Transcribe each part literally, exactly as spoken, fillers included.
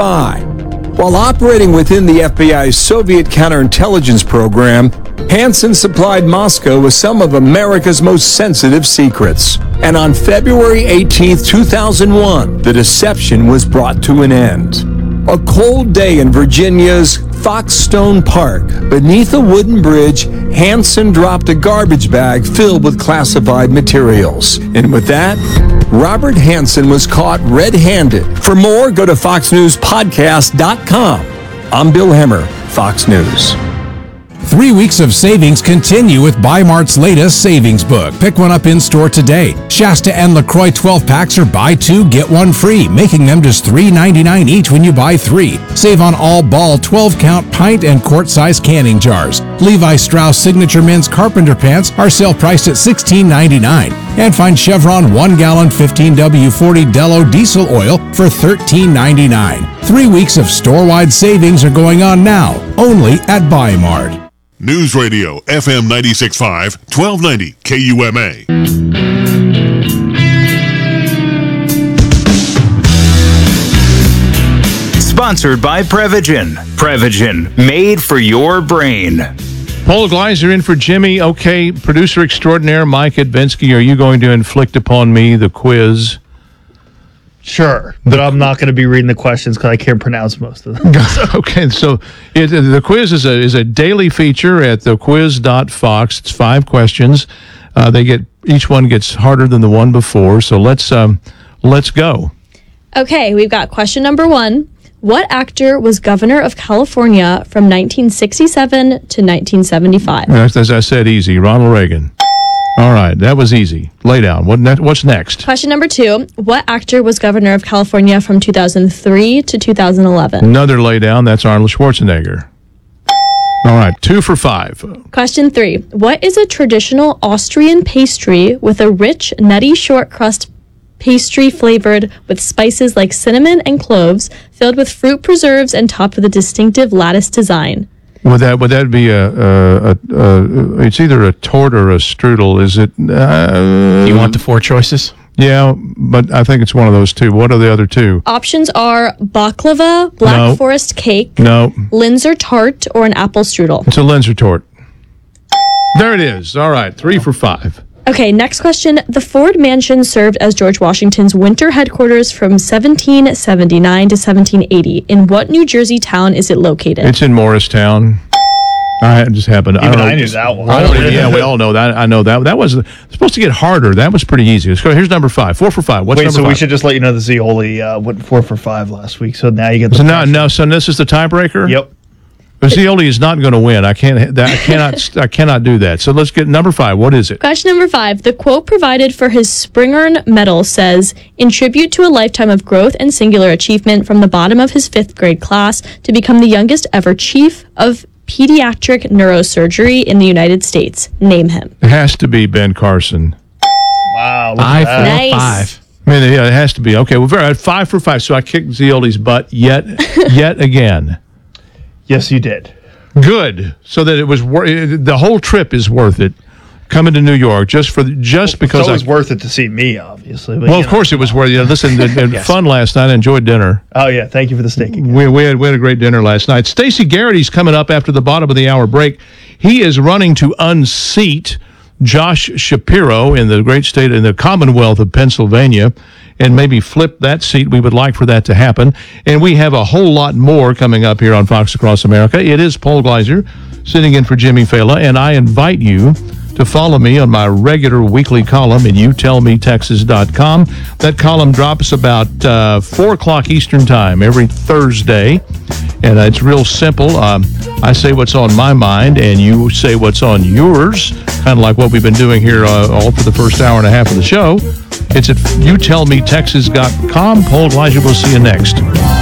spy. While operating within the F B I's Soviet counterintelligence program, Hansen supplied Moscow with some of America's most sensitive secrets. And on February eighteenth, two thousand one, the deception was brought to an end. A cold day in Virginia's Foxstone Park, beneath a wooden bridge, Hansen dropped a garbage bag filled with classified materials. And with that, Robert Hansen was caught red-handed. For more, go to fox news podcast dot com. I'm Bill Hemmer, Fox News. Three weeks of savings continue with Bi-Mart's latest savings book. Pick one up in-store today. Shasta and LaCroix twelve-packs are buy two, get one free, making them just three ninety-nine each when you buy three. Save on all Ball twelve-count pint and quart-size canning jars. Levi Strauss Signature Men's Carpenter Pants are sale priced at sixteen ninety-nine. And find Chevron one-gallon fifteen W forty Dello diesel oil for thirteen ninety-nine. Three weeks of store-wide savings are going on now, only at Bi-Mart. News Radio, F M ninety-six point five, twelve ninety K U M A. Sponsored by Prevagen. Prevagen, made for your brain. Paul Gleiser in for Jimmy. Okay, producer extraordinaire Mike Advinsky, are you going to inflict upon me the quiz? Sure, but I'm not going to be reading the questions because I can't pronounce most of them. Okay, so it, the quiz is a is a daily feature at the quiz dot fox. It's five questions. Uh, they get each one gets harder than the one before. So let's um, let's go. Okay, we've got question number one. What actor was governor of California from nineteen sixty-seven to nineteen seventy-five? As, as I said, easy. Ronald Reagan. All right, that was easy. Lay down. What ne- What's next? Question number two. What actor was governor of California from two thousand three to two thousand eleven? Another lay down. That's Arnold Schwarzenegger. All right, two for five. Question three. What is a traditional Austrian pastry with a rich, nutty short crust pastry flavored with spices like cinnamon and cloves, filled with fruit preserves and topped with a distinctive lattice design? Would that would that be a, a, a, a it's either a tort or a strudel? Is it? Uh, Do you want the four choices? Yeah, but I think it's one of those two. What are the other two? Options are baklava, black No. forest cake, No, Linzer tart, or an apple strudel. it's a Linzer tort. There it is. All right, three for five. Okay, next question. The Ford Mansion served as George Washington's winter headquarters from seventeen seventy-nine to seventeen eighty. In what New Jersey town is it located? It's in Morristown. I just happened. Even I, don't know, I knew that one. I don't even, yeah, we all know that. I know that. That was supposed to get harder. That was pretty easy. Let's go. Here's number five. Four for five. What's Wait, number so five? we should just let you know the Zioli uh, went four for five last week. So now you get the So now, pressure. no. So this is the tiebreaker. Yep. Zioli is not going to win. I can't. That, I cannot. I cannot do that. So let's get number five. What is it? Question number five. The quote provided for his Springern Medal says, in tribute to a lifetime of growth and singular achievement from the bottom of his fifth grade class to become the youngest ever chief of pediatric neurosurgery in the United States. Name him. It has to be Ben Carson. Wow. Look Five at for that. Nice. five. I mean, yeah, it has to be. Okay, well, very right, five for five. So I kicked Zioli's butt yet, yet again. Yes, you did. Good. So that it was wor- the whole trip is worth it. Coming to New York just for the, just because It's always I. worth it to see me, obviously. But, Well, you of know. course it was worth it. Yeah, listen, it, it Yes. fun last night. I enjoyed dinner. Oh, yeah. Thank you for the steak again. We, we, had, we had a great dinner last night. Stacey Garrity's coming up after the bottom of the hour break. He is running to unseat Josh Shapiro in the great state, in the Commonwealth of Pennsylvania, and maybe flip that seat. We would like for that to happen. And we have a whole lot more coming up here on Fox Across America. It is Paul Gleiser sitting in for Jimmy Fela, and I invite you to follow me on my regular weekly column at you tell me texas dot com. That column drops about uh, four o'clock Eastern Time every Thursday, and uh, it's real simple. Um, I say what's on my mind, and you say what's on yours, kind of like what we've been doing here uh, all for the first hour and a half of the show. It's at you tell me texas dot com. Paul Gleiser, we'll see you next.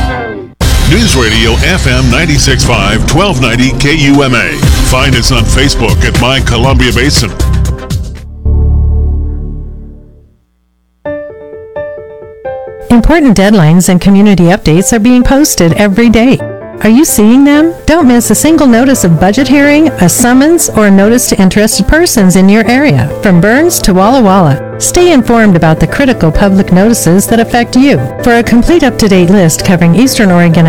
News Radio F M ninety-six point five, twelve ninety K U M A. Find us on Facebook at My Columbia Basin. Important deadlines and community updates are being posted every day. Are you seeing them? Don't miss a single notice of budget hearing, a summons, or a notice to interested persons in your area, from Burns to Walla Walla. Stay informed about the critical public notices that affect you. For a complete up-to-date list covering Eastern Oregon